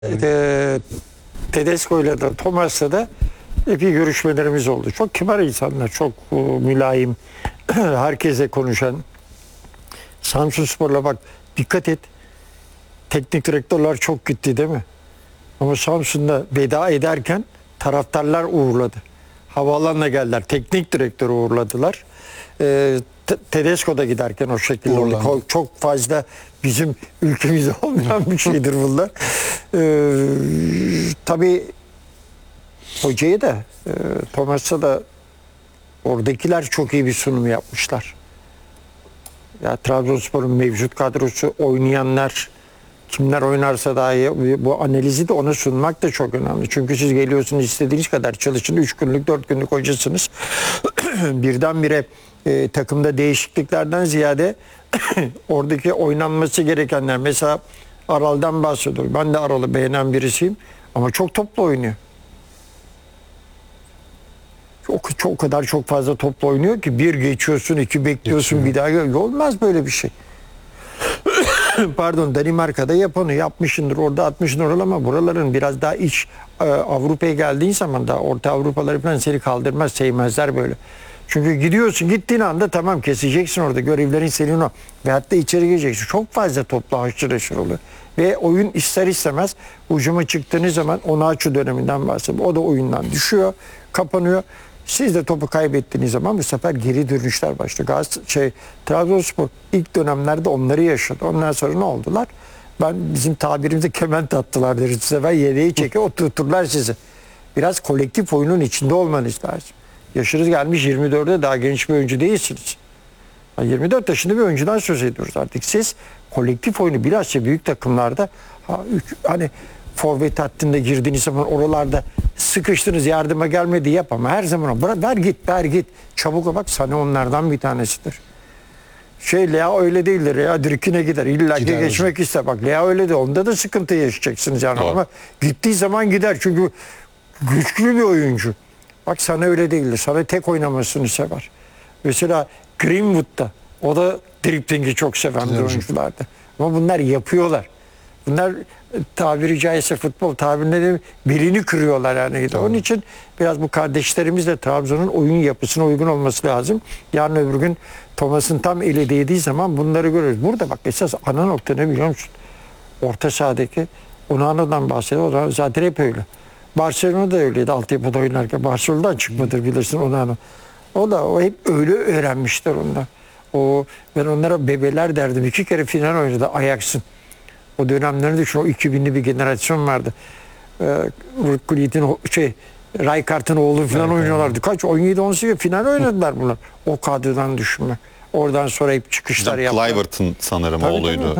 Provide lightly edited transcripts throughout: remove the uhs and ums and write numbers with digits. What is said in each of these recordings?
Tedesco ile de Thomas'la da epey görüşmelerimiz oldu. Çok kibar insanlar, çok mülayim, herkese konuşan. Samsunspor'la bak dikkat et. Teknik direktörler çok gitti değil mi? Ama Samsun'da veda ederken taraftarlar uğurladı. Havaalanına geldiler. Teknik direktörü uğurladılar. Tedesco da giderken o şekilde oldu. Çok fazla bizim ülkemizde olmayan bir şeydir bunlar. Tabii hocayı da Thomas'a da oradakiler çok iyi bir sunum yapmışlar. Ya Trabzonspor'un mevcut kadrosu, oynayanlar, kimler oynarsa daha iyi, bu analizi de ona sunmak da çok önemli. Çünkü siz geliyorsunuz, istediğiniz kadar çalışın, 3 günlük 4 günlük hocasınız. Birdenbire takımda değişikliklerden ziyade oradaki oynanması gerekenler, mesela Aral'dan bahsediyorum. Ben de Aral'ı beğenen birisiyim ama çok toplu oynuyor. O kadar çok fazla toplu oynuyor ki bir geçiyorsun, iki bekliyorsun, bir daha olmaz böyle bir şey. Pardon, Danimarka'da yapanı yapmışındır, orada atmışındır ama buraların biraz daha iç Avrupa'ya geldiğin zaman da Orta Avrupaları falan seni kaldırmaz, sevmezler böyle. Çünkü gidiyorsun, gittiğin anda tamam keseceksin orada, görevlerin senin o. Ve hatta içeri gireceksin. Çok fazla toplu haşır neşir oluyor. Ve oyun ister istemez hücuma çıktığınız zaman Onaçu döneminden bahsediyorum. O da oyundan düşüyor, kapanıyor. Siz de topu kaybettiğiniz zaman bu sefer geri dönüşler başlıyor. Trabzonspor ilk dönemlerde onları yaşadı. Ondan sonra ne oldular? Bizim tabirimizde kement attılar deriz. Bu sefer yedeği çekiyor, oturturlar sizi. Biraz kolektif oyunun içinde olmanız lazım. Yaşınız gelmiş 24'e, daha genç bir oyuncu değilsiniz. 24 yaşında bir oyuncudan söz ediyoruz artık. Siz kolektif oyunu bilhassa büyük takımlarda hani forvet hattında girdiğiniz zaman oralarda sıkıştınız, yardıma gelmedi yap ama her zaman ver git çabuk bak, sana onlardan bir tanesidir. Lea öyle değildir, Lea dirkine gider illa ki geçmek ister, bak Lea öyle de, onda da sıkıntı yaşayacaksınız yani. Ama gittiği zaman gider çünkü güçlü bir oyuncu. Bak sana öyle değildir, sana tek oynamasını sever. Mesela Greenwood'da o da driblingi çok seven bir oyunculardı. Ama bunlar yapıyorlar. Bunlar tabiri caizse futbol tabirinde de belini kırıyorlar yani. Tamam. Onun için biraz bu kardeşlerimiz de Trabzon'un oyun yapısına uygun olması lazım. Yarın öbür gün Thomas'ın tam eli değdiği zaman bunları görürüz. Burada bak esas ana nokta ne biliyor musun? Orta sahadaki Onana'dan bahsediyor. O zaten hep öyle. Barcelona da öyleydi altyapıda oynarken. Barcelona'dan çıkmadır bilirsin Onana. O hep öyle öğrenmişler ondan. Ben onlara bebeler derdim. 2 kere final oynadı Ajax'ın. O dönemlerinde düşün, o 2000'li bir generasyon vardı. Kulit'in Rijkaard'ın oğlu falan oynuyorlardı. Kaç? 17-18 final oynadılar bunlar. O kadrodan düşünme. Oradan sonra hep çıkışlar yaptılar. Kluivert'ın sanırım oğluydu.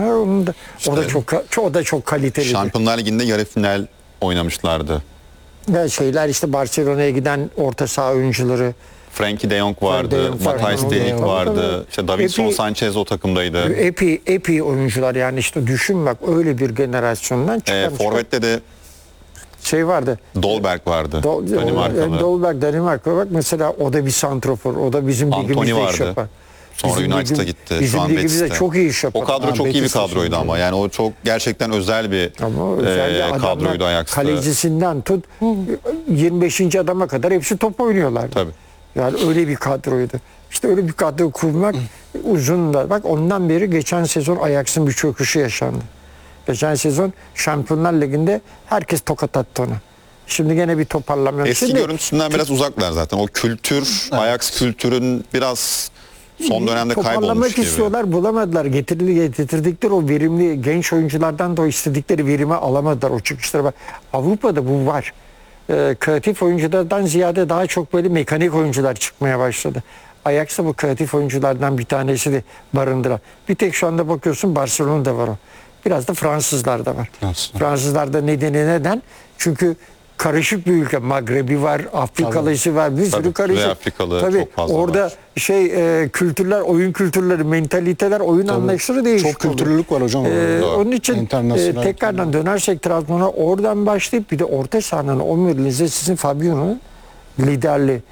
O da çok kaliteli. Şampiyonlar Ligi'nde yarı final oynamışlardı. İşte Barcelona'ya giden orta saha oyuncuları. Frankie de Jong vardı, Matthijs de Ligt vardı. İşte Davinson Sanchez o takımdaydı. Epey oyuncular yani, işte düşün bak, öyle bir generasyondan çıkan. Forvet'te de vardı. Dolberg vardı. Danimarkalı. Dolberg Danimarka, bak mesela o da bir santrofor. O da bizim ligimizde iş yapar. Sonra United'a gitti. Bizim ligimizde çok iyi iş yapar. O kadro çok iyi bir kadroydu ama. Yani o çok gerçekten özel bir kadroydu Ajax'ta. Kalecisinden tut 25. adama kadar hepsi top oynuyorlar. Tabii. Yani öyle bir kadroydu. İşte öyle bir kadro kurmak uzun da. Bak ondan beri geçen sezon Ajax'ın bir çöküşü yaşandı. Geçen sezon Şampiyonlar Ligi'nde herkes tokat attı ona. Şimdi gene bir toparlamıyor. Eski görüntüsünden biraz uzaklar zaten. O kültür, Ajax kültürün biraz son dönemde kaybolmuş gibi. Toparlamak istiyorlar, bulamadılar. Getirdikleri o verimli genç oyunculardan da o istedikleri verimi alamadılar, o çıkışlara. Bak, Avrupa'da bu var. Kreatif oyunculardan ziyade daha çok böyle mekanik oyuncular çıkmaya başladı. Ajax'ta bu kreatif oyunculardan bir tanesi de barındıran. Bir tek şu anda bakıyorsun Barcelona'da var o. Biraz da Fransızlarda var. Fransızlarda neden? Çünkü karışık bir ülke. Magrebi var, Afrikalısı var, bir sürü karışık. Afrikalı çok fazla orada var. Kültürler, oyun kültürleri, mentaliteler, oyun anlayışları değişik. Çok kültürlülük var hocam. Onun için tekrardan dönersek Trabzon'a, oradan başlayıp bir de orta sahanın omurilize sizin Fabio'nun liderliği.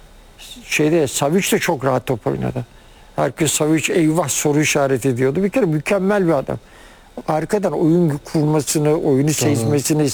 Savic de çok rahat top oynadı. Herkes Savic eyvah soru işareti ediyordu. Bir kere mükemmel bir adam. arkadan oyun kurmasını, oyunu sezmesini,